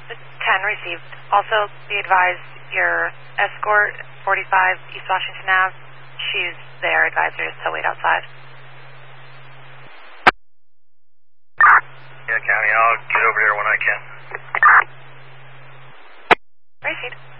10 received. Also, be advised your escort, 45 East Washington Ave, she's there. Advisors to wait outside. Yeah, County, I'll get over there when I can. Received.